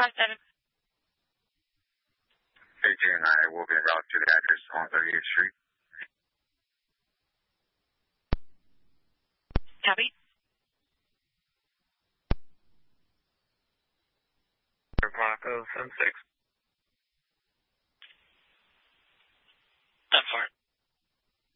7. AJ and I will be route to the address on 38th Street. Copy. Bronco 76.